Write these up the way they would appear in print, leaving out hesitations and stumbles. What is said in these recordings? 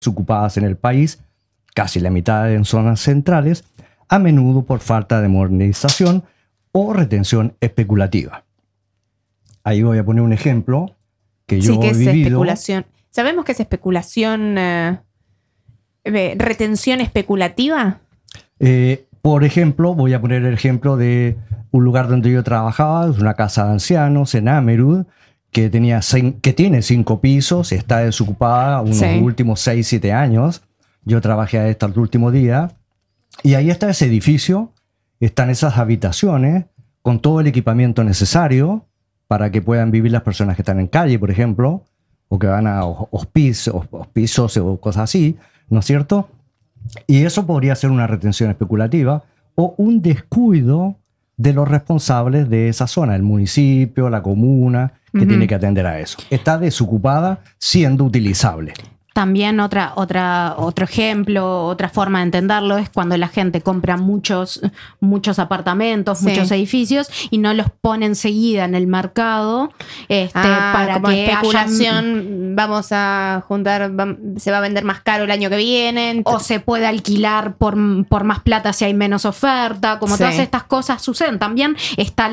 desocupadas en el país, casi la mitad en zonas centrales, a menudo por falta de modernización o retención especulativa. Ahí voy a poner un ejemplo que yo he vivido. Especulación. ¿Sabemos qué es especulación? ¿Retención especulativa? Por ejemplo, voy a poner el ejemplo de un lugar donde yo trabajaba, es una casa de ancianos en Amerud, que tiene 5 pisos, está desocupada unos últimos 6, 7 años. Yo trabajé ahí hasta el último día. Y ahí está ese edificio, están esas habitaciones con todo el equipamiento necesario para que puedan vivir las personas que están en calle, por ejemplo, o que van a hospicios o cosas así, ¿no es cierto? Y eso podría ser una retención especulativa o un descuido de los responsables de esa zona, el municipio, la comuna, que tiene que atender a eso. Está desocupada siendo utilizable. También otro ejemplo, otra forma de entenderlo es cuando la gente compra muchos apartamentos, muchos edificios y no los pone enseguida en el mercado para como que especulación, vamos a juntar, se va a vender más caro el año que viene. O se puede alquilar por más plata si hay menos oferta, como todas estas cosas suceden. También está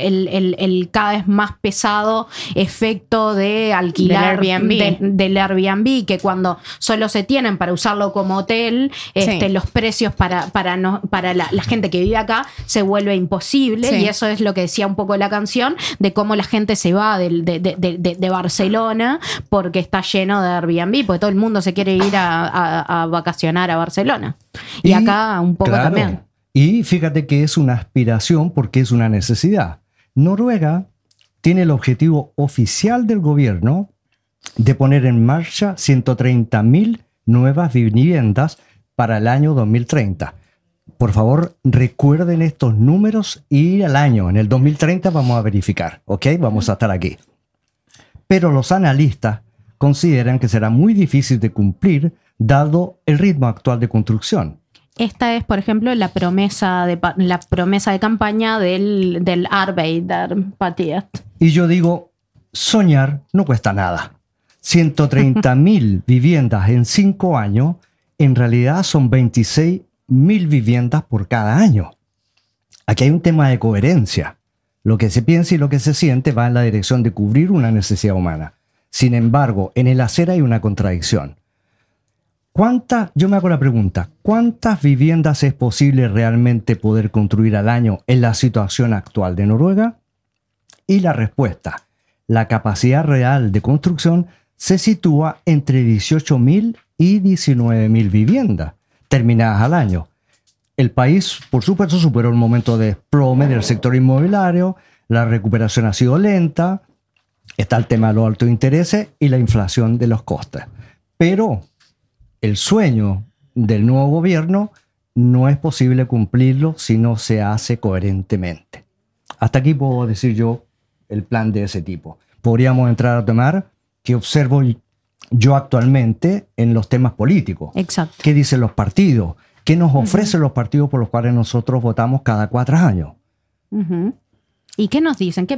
el cada vez más pesado efecto de alquilar del Airbnb, que cuando solo se tienen para usarlo como hotel, los precios para la gente que vive acá se vuelve imposible, y eso es lo que decía un poco la canción, de cómo la gente se va de Barcelona porque está lleno de Airbnb, porque todo el mundo se quiere ir a vacacionar a Barcelona. Y acá un poco también. Y fíjate que es una aspiración porque es una necesidad. Noruega tiene el objetivo oficial del gobierno de poner en marcha 130.000 nuevas viviendas para el año 2030. Por favor, recuerden estos números y el año. En el 2030 vamos a verificar, ¿ok? Vamos a estar aquí. Pero los analistas consideran que será muy difícil de cumplir dado el ritmo actual de construcción. Esta es, por ejemplo, la promesa de campaña del Arbeiderpartiet. Y yo digo, soñar no cuesta nada. 130.000 viviendas en 5 años, en realidad son 26.000 viviendas por cada año. Aquí hay un tema de coherencia. Lo que se piensa y lo que se siente va en la dirección de cubrir una necesidad humana. Sin embargo, en el hacer hay una contradicción. Yo me hago la pregunta, ¿cuántas viviendas es posible realmente poder construir al año en la situación actual de Noruega? Y la respuesta, la capacidad real de construcción se sitúa entre 18.000 y 19.000 viviendas terminadas al año. El país, por supuesto, superó un momento de desplome del sector inmobiliario, la recuperación ha sido lenta, está el tema de los altos intereses y la inflación de los costes. Pero el sueño del nuevo gobierno no es posible cumplirlo si no se hace coherentemente. Hasta aquí puedo decir yo el plan de ese tipo. Podríamos entrar a tomar que observo yo actualmente en los temas políticos. Exacto. ¿Qué dicen los partidos? ¿Qué nos ofrecen los partidos por los cuales nosotros votamos cada 4 años? ¿Y qué nos dicen?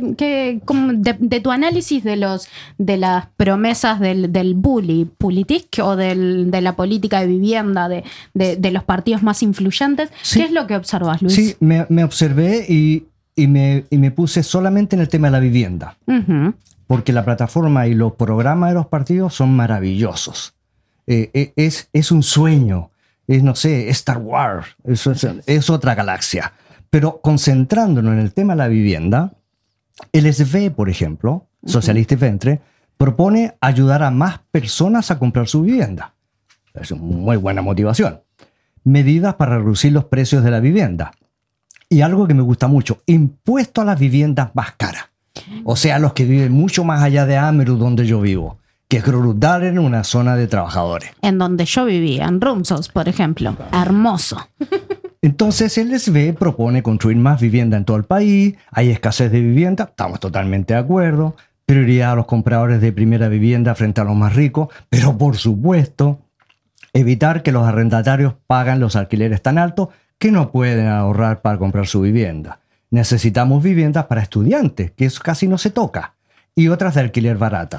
De tu análisis de las promesas del Politik o de la política de vivienda de los partidos más influyentes, ¿qué es lo que observas, Luis? Sí, me observé y me puse solamente en el tema de la vivienda. Porque la plataforma y los programas de los partidos son maravillosos. Es un sueño. Es, no sé, Star Wars. Es otra galaxia. Pero concentrándonos en el tema de la vivienda, el SV, por ejemplo, Socialista y Venstre, propone ayudar a más personas a comprar su vivienda. Es una muy buena motivación. Medidas para reducir los precios de la vivienda. Y algo que me gusta mucho, impuesto a las viviendas más caras. O sea, los que viven mucho más allá de Amerud, donde yo vivo, que es Groruddalen, una zona de trabajadores. En donde yo vivía, en Rumsos, por ejemplo. Hermoso. Entonces el SV propone construir más vivienda en todo el país, hay escasez de vivienda, estamos totalmente de acuerdo, prioridad a los compradores de primera vivienda frente a los más ricos, pero por supuesto, evitar que los arrendatarios paguen los alquileres tan altos que no pueden ahorrar para comprar su vivienda. Necesitamos viviendas para estudiantes, que eso casi no se toca, y otras de alquiler baratas.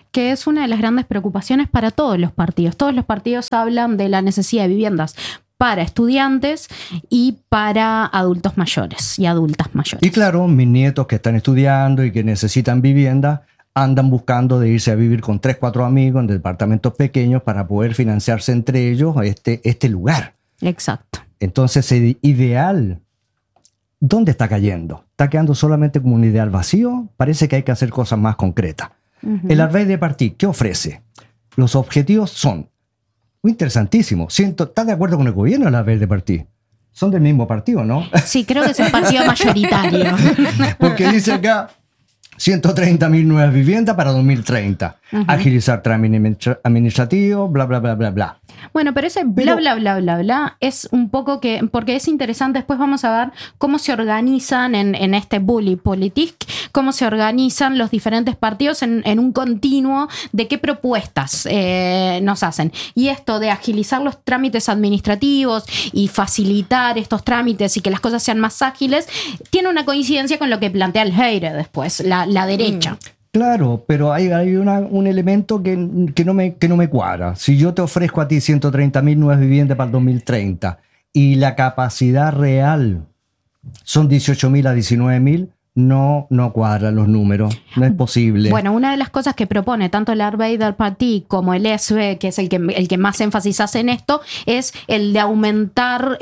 que es una de las grandes preocupaciones para todos los partidos. Todos los partidos hablan de la necesidad de viviendas para estudiantes y para adultos mayores y adultas mayores. Y claro, mis nietos que están estudiando y que necesitan vivienda andan buscando de irse a vivir con 3, 4 amigos en departamentos pequeños para poder financiarse entre ellos este lugar. Exacto. Entonces, el ideal, ¿dónde está cayendo? ¿Está quedando solamente como un ideal vacío? Parece que hay que hacer cosas más concretas. El Arbeid de Partit, ¿qué ofrece? Los objetivos son muy interesantísimos. ¿Estás de acuerdo con el gobierno del Arbeid de Partit? Son del mismo partido, ¿no? Sí, creo que es un partido mayoritario. Porque dice acá 130.000 nuevas viviendas para 2030. Agilizar trámite administrativo, bla, bla, bla, bla, bla. Bueno, pero ese bla, bla, bla, bla, bla es un poco que, porque es interesante, después vamos a ver cómo se organizan en este bully politik, cómo se organizan los diferentes partidos en un continuo de qué propuestas nos hacen. Y esto de agilizar los trámites administrativos y facilitar estos trámites y que las cosas sean más ágiles, tiene una coincidencia con lo que plantea el Heire después, la derecha. Claro, pero hay un elemento que no me cuadra. Si yo te ofrezco a ti 130.000 nuevas viviendas para el 2030 y la capacidad real son 18.000 a 19.000, no cuadran los números, no es posible. Bueno, una de las cosas que propone tanto el Arbeid del Partit como el SV, que es el que más énfasis hace en esto, es el de aumentar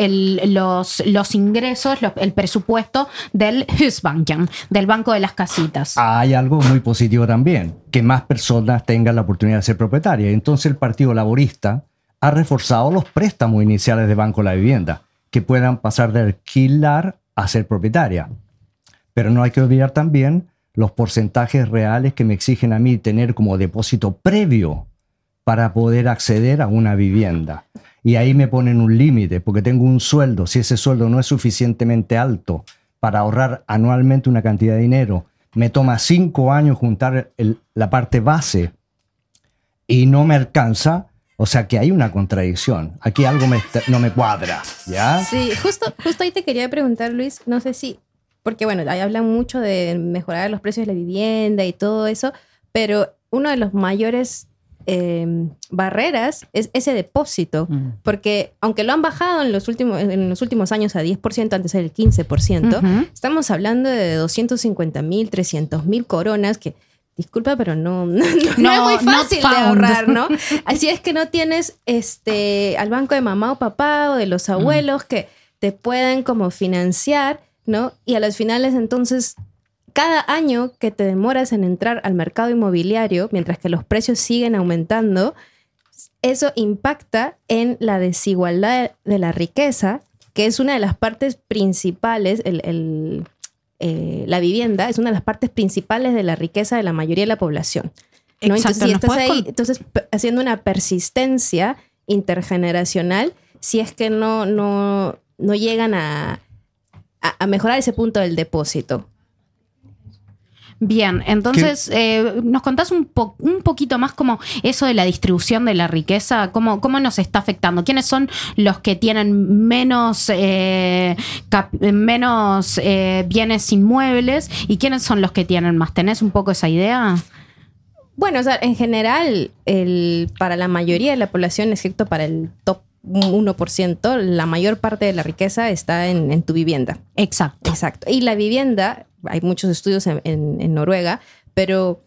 los ingresos, el presupuesto del Husbanken, del Banco de las Casitas. Hay algo muy positivo también, que más personas tengan la oportunidad de ser propietarias. Entonces el Partido Laborista ha reforzado los préstamos iniciales de Banco de la Vivienda, que puedan pasar de alquilar a ser propietaria. Pero no hay que olvidar también los porcentajes reales que me exigen a mí tener como depósito previo para poder acceder a una vivienda. Y ahí me ponen un límite, porque tengo un sueldo. Si ese sueldo no es suficientemente alto para ahorrar anualmente una cantidad de dinero, me toma 5 años juntar la parte base y no me alcanza. O sea que hay una contradicción. Aquí algo no me cuadra, ¿ya? Sí, justo ahí te quería preguntar, Luis, no sé si... Porque bueno, ahí hablan mucho de mejorar los precios de la vivienda y todo eso, pero uno de los mayores barreras es ese depósito, porque aunque lo han bajado en los últimos años a 10%, antes era el 15%, estamos hablando de 250.000, 300.000 coronas que, disculpa, pero no es muy fácil de ahorrar, ¿no? Así es que no tienes al banco de mamá o papá o de los abuelos que te puedan como financiar, ¿no? Y a los finales, entonces, cada año que te demoras en entrar al mercado inmobiliario, mientras que los precios siguen aumentando, eso impacta en la desigualdad de la riqueza, que es una de las partes principales, la vivienda es una de las partes principales de la riqueza de la mayoría de la población, ¿no? Exacto. Entonces, si estás ahí, entonces, haciendo una persistencia intergeneracional, si es que no llegan a mejorar ese punto del depósito. Bien, entonces nos contás un poquito más como eso de la distribución de la riqueza, cómo nos está afectando, quiénes son los que tienen menos bienes inmuebles y quiénes son los que tienen más. ¿Tenés un poco esa idea? Bueno, o sea, en general, para la mayoría de la población, excepto para el top 1%, la mayor parte de la riqueza está en tu vivienda. Exacto. Y la vivienda, hay muchos estudios en Noruega, pero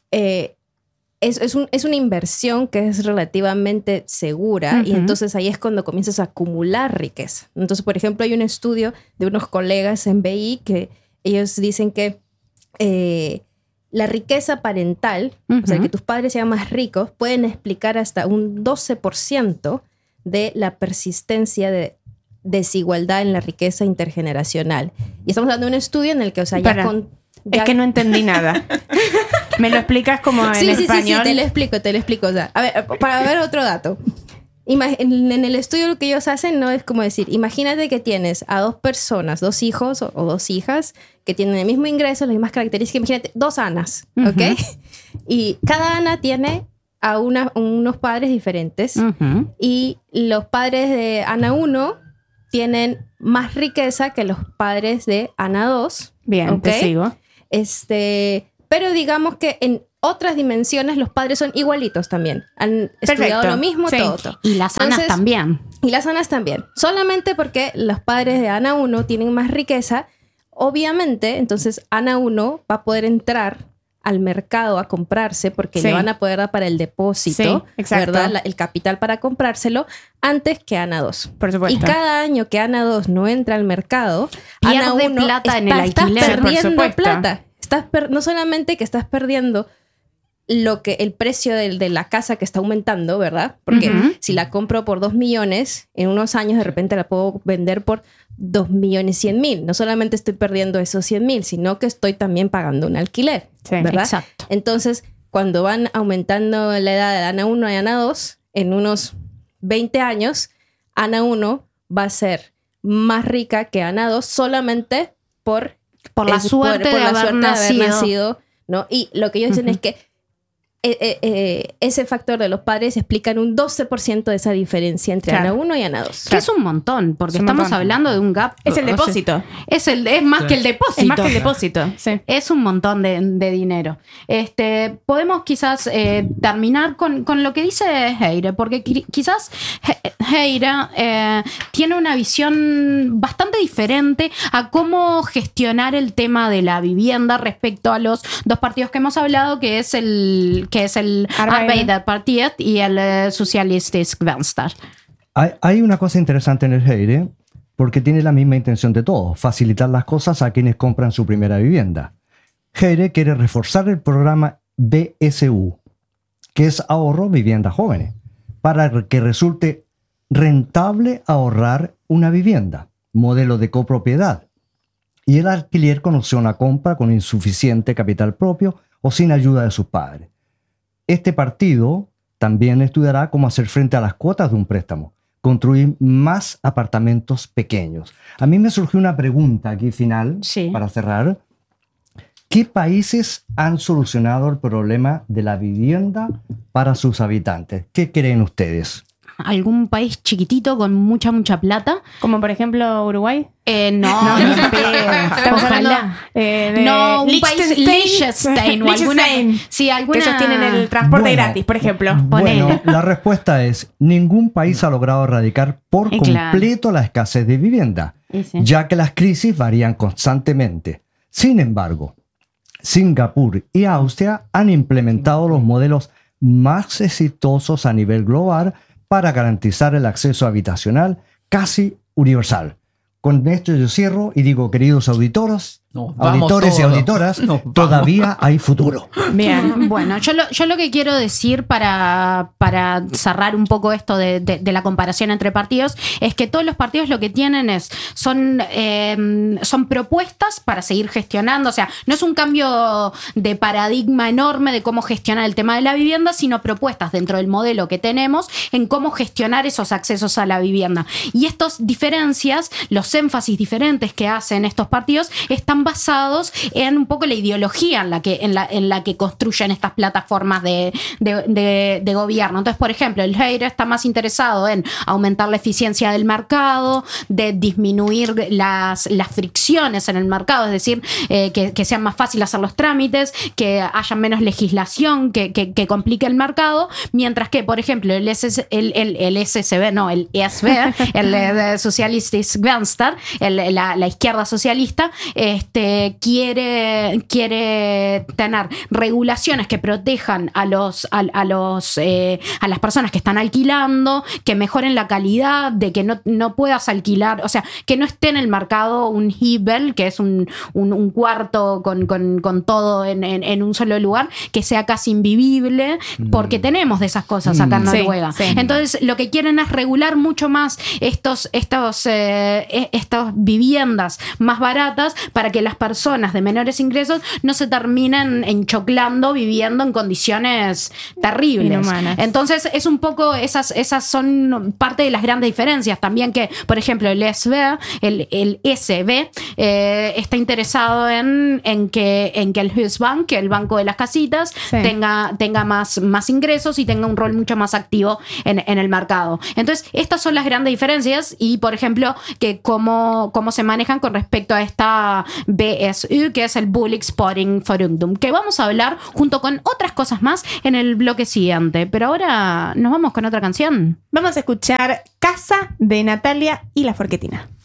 es una inversión que es relativamente segura y entonces ahí es cuando comienzas a acumular riqueza. Entonces, por ejemplo, hay un estudio de unos colegas en BI que ellos dicen que la riqueza parental, o sea, que tus padres sean más ricos, pueden explicar hasta un 12% de la persistencia de desigualdad en la riqueza intergeneracional. Y estamos hablando de un estudio en el que, o sea, es que no entendí nada. ¿Me lo explicas como en español? Sí, te lo explico. O sea, a ver, para ver otro dato. En el estudio lo que ellos hacen no es como decir, imagínate que tienes a 2 personas, 2 hijos o 2 hijas que tienen el mismo ingreso, las mismas características. Imagínate 2 Anas, ¿ok? Y cada Ana tiene a unos padres diferentes y los padres de Ana 1 tienen más riqueza que los padres de Ana 2. Bien, ¿okay? te sigo. Pero digamos que otras dimensiones los padres son igualitos también. Han estudiado lo mismo, todo. Y las ANAs también. Y las ANAs también. Solamente porque los padres de ANA 1 tienen más riqueza, obviamente, entonces ANA 1 va a poder entrar al mercado a comprarse porque le van a poder dar para el depósito, ¿verdad? El capital para comprárselo antes que ANA 2. Por supuesto. Y cada año que ANA 2 no entra al mercado, pierde ANA 1 plata en el alquiler. Estás perdiendo plata. No solamente que estás perdiendo el precio de la casa que está aumentando, ¿verdad? Porque si la compro por 2 millones, en unos años de repente la puedo vender por 2.100.000. No solamente estoy perdiendo esos 100.000, sino que estoy también pagando un alquiler, ¿verdad? Exacto. Entonces, cuando van aumentando la edad de ANA 1 y ANA 2, en unos 20 años, ANA 1 va a ser más rica que ANA 2 solamente por la suerte de haber nacido, ¿no? Y lo que ellos dicen es que ese factor de los padres explican un 12% de esa diferencia entre ANA 1 y ANA 2. Que es un montón, porque estamos hablando de un gap. Es el depósito. Es más que el depósito. Es más que el depósito. Sí. Es un montón de dinero. Podemos quizás terminar con lo que dice Heire, porque quizás Heire tiene una visión bastante diferente a cómo gestionar el tema de la vivienda respecto a los dos partidos que hemos hablado, que es el Arbeiderpartiet y el Socialistisk Venstre. Hay una cosa interesante en el Heire, porque tiene la misma intención de todos, facilitar las cosas a quienes compran su primera vivienda. Heire quiere reforzar el programa BSU, que es Ahorro Vivienda Jóvenes, para que resulte rentable ahorrar una vivienda, modelo de copropiedad, y el alquiler con opción a compra con insuficiente capital propio o sin ayuda de sus padres. Este partido también estudiará cómo hacer frente a las cuotas de un préstamo, construir más apartamentos pequeños. A mí me surgió una pregunta aquí final, para cerrar. ¿Qué países han solucionado el problema de la vivienda para sus habitantes? ¿Qué creen ustedes? ¿Algún país chiquitito con mucha plata? Como por ejemplo Uruguay. No, ojalá. No, un país Liechtenstein o alguna. Sí, alguna. Que ellos tienen el transporte gratis, por ejemplo. Bueno, la respuesta es: ningún país ha logrado erradicar por completo la escasez de vivienda, ya que las crisis varían constantemente. Sin embargo, Singapur y Austria han implementado los modelos más exitosos a nivel global para garantizar el acceso habitacional casi universal. Con esto yo cierro y digo, queridos auditores y auditoras, todavía hay futuro. Bien, bueno, yo lo que quiero decir para cerrar un poco esto de la comparación entre partidos es que todos los partidos lo que tienen son propuestas para seguir gestionando, o sea, no es un cambio de paradigma enorme de cómo gestionar el tema de la vivienda, sino propuestas dentro del modelo que tenemos en cómo gestionar esos accesos a la vivienda. Y estas diferencias, los énfasis diferentes que hacen estos partidos están basados en un poco la ideología en la que construyen estas plataformas de gobierno. Entonces, por ejemplo, el Heire está más interesado en aumentar la eficiencia del mercado, de disminuir las fricciones en el mercado, es decir, que sea más fácil hacer los trámites, que haya menos legislación que complique el mercado, mientras que, por ejemplo, el ESV, el Socialistisk Venstre, la izquierda socialista, quiere tener regulaciones que protejan a las personas que están alquilando, que mejoren la calidad, de que no puedas alquilar, o sea, que no esté en el mercado un Hibel, que es un cuarto con todo en un solo lugar, que sea casi invivible, porque tenemos de esas cosas acá en Noruega. Sí. Entonces, lo que quieren es regular mucho más estas viviendas más baratas para que las personas de menores ingresos no se terminen enchoclando viviendo en condiciones terribles. Inhumanas. Entonces, es un poco, esas son parte de las grandes diferencias. También que, por ejemplo, el SV está interesado en que el Husbank, que el banco de las casitas, tenga más ingresos y tenga un rol mucho más activo en el mercado. Entonces, estas son las grandes diferencias y, por ejemplo, que cómo se manejan con respecto a esta BSU, que es el Bullick Spotting Forum, que vamos a hablar junto con otras cosas más en el bloque siguiente. Pero ahora nos vamos con otra canción. Vamos a escuchar Casa de Natalia y la Forquetina.